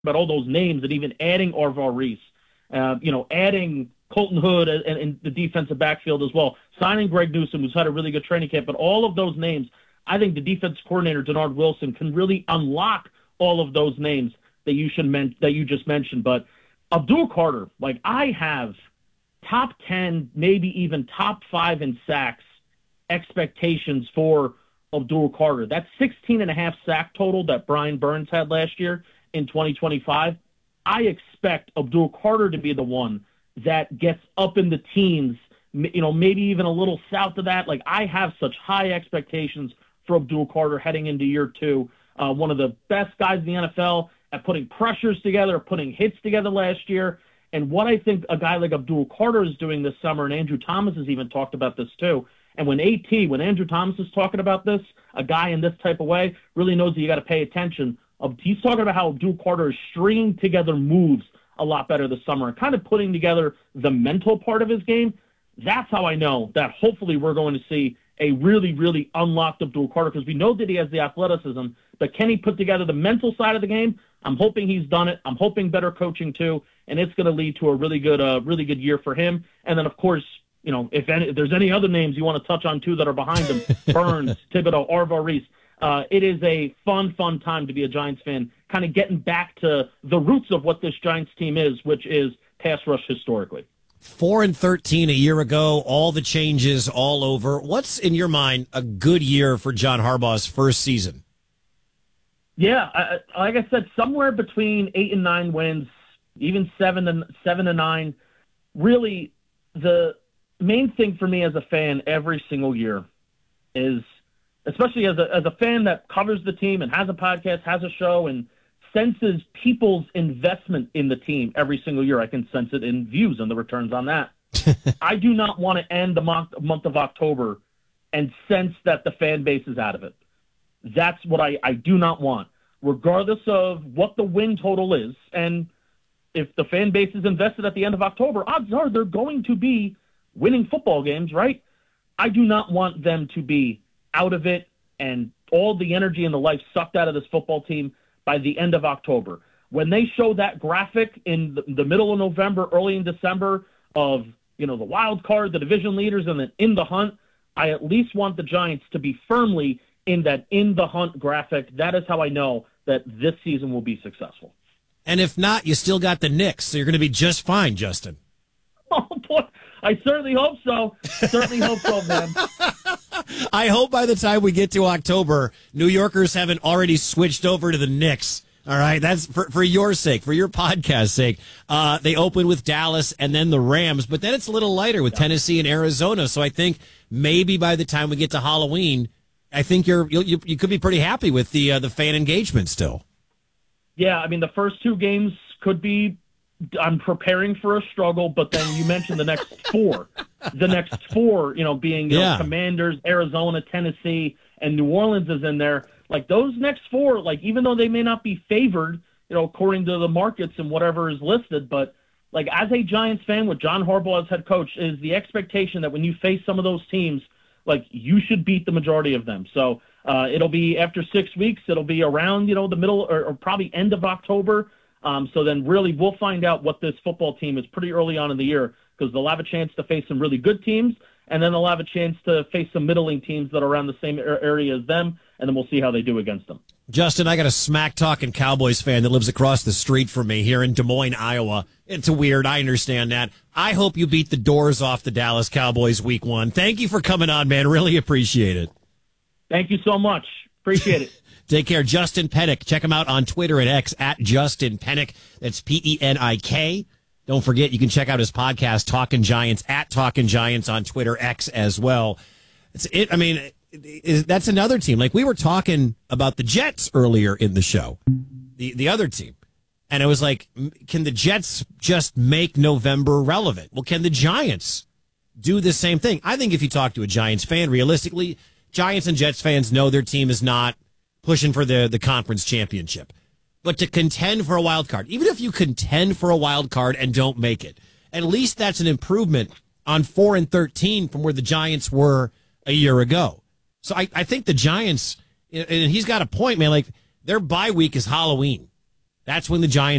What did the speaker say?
about all those names and even adding Arvar Reese, adding Colton Hood and the defensive backfield as well, signing Greg Newsome, who's had a really good training camp, but all of those names, I think the defense coordinator, Denard Wilson, can really unlock all of those names that you just mentioned. But Abdul Carter, I have top 10, maybe even top 5 in sacks expectations for Abdul Carter. That's 16.5 sack total that Brian Burns had last year in 2025. I expect Abdul Carter to be the one that gets up in the teens, maybe even a little south of that. I have such high expectations for Abdul Carter heading into year 2. One of the best guys in the NFL at putting pressures together, putting hits together last year. And what I think a guy like Abdul Carter is doing this summer, and Andrew Thomas has even talked about this too, and when Andrew Thomas is talking about this, a guy in this type of way really knows that you got to pay attention. He's talking about how Abdul Carter is stringing together moves a lot better this summer and kind of putting together the mental part of his game. That's how I know that hopefully we're going to see a really, really unlocked Abdul Carter, because we know that he has the athleticism, but can he put together the mental side of the game? I'm hoping he's done it. I'm hoping better coaching too, and it's going to lead to a really good year for him. And then, of course, if there's any other names you want to touch on too that are behind him, Burns, Thibodeau, Arvar Reese, it is a fun time to be a Giants fan, kind of getting back to the roots of what this Giants team is, which is pass rush historically. 4-13 a year ago, all the changes all over. What's, in your mind, a good year for John Harbaugh's first season? Yeah, like I said, somewhere between 8 and 9 wins, even 7 and 9. Really, the main thing for me as a fan every single year is, especially as a fan that covers the team and has a podcast, has a show, and senses people's investment in the team every single year. I can sense it in views and the returns on that. I do not want to end the month of October and sense that the fan base is out of it. That's what I do not want, regardless of what the win total is. And if the fan base is invested at the end of October, odds are they're going to be winning football games, right? I do not want them to be out of it and all the energy and the life sucked out of this football team by the end of October. When they show that graphic in the middle of November, early in December of, the wild card, the division leaders, and then in the hunt, I at least want the Giants to be firmly in that in the hunt graphic. That is how I know that this season will be successful. And if not, you still got the Knicks, so you're going to be just fine, Justin. Oh, boy. I certainly hope so. Man. I hope by the time we get to October, New Yorkers haven't already switched over to the Knicks. All right, that's for your sake, for your podcast's sake. They open with Dallas and then the Rams, but then it's a little lighter with Tennessee and Arizona. So I think maybe by the time we get to Halloween, I think you could be pretty happy with the fan engagement still. Yeah, I mean the first 2 games could be. I'm preparing for a struggle, but then you mentioned the next 4. The next 4, being Commanders, Arizona, Tennessee, and New Orleans is in there. Those next 4, even though they may not be favored, according to the markets and whatever is listed, but as a Giants fan with John Harbaugh as head coach, is the expectation that when you face some of those teams, you should beat the majority of them. So it'll be after 6 weeks. It'll be around, the middle or probably end of October. So then really we'll find out what this football team is pretty early on in the year, because they'll have a chance to face some really good teams, and then they'll have a chance to face some middling teams that are around the same area as them, and then we'll see how they do against them. Justin, I got a smack-talking Cowboys fan that lives across the street from me here in Des Moines, Iowa. It's weird. I understand that. I hope you beat the doors off the Dallas Cowboys week 1. Thank you for coming on, man. Really appreciate it. Thank you so much. Appreciate it. Take care. Justin Pennick. Check him out on Twitter and X at Justin Pennick. That's Penik. Don't forget, you can check out his podcast, Talkin' Giants, at Talkin' Giants on Twitter, X as well. That's another team. We were talking about the Jets earlier in the show, the other team. And it was can the Jets just make November relevant? Well, can the Giants do the same thing? I think if you talk to a Giants fan, realistically, Giants and Jets fans know their team is not pushing for the conference championship. But to contend for a wild card, even if you contend for a wild card and don't make it, at least that's an improvement on 4-13 from where the Giants were a year ago. So I think the Giants, and he's got a point, man, their bye week is Halloween. That's when the Giants